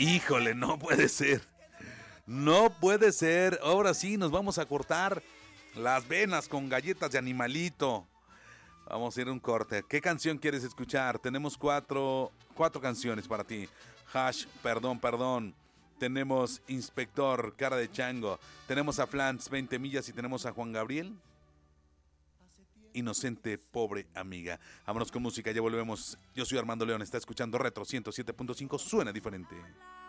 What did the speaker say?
Híjole, no puede ser. No puede ser. Ahora sí nos vamos a cortar las venas con galletas de animalito. Vamos a ir a un corte. ¿Qué canción quieres escuchar? Tenemos cuatro canciones para ti. Hash, perdón. Tenemos Inspector, Cara de Chango. Tenemos a Flans, 20 millas y tenemos a Juan Gabriel. Inocente, pobre amiga. Vámonos con música, ya volvemos. Yo soy Armando León, está escuchando Retro 107.5, suena diferente.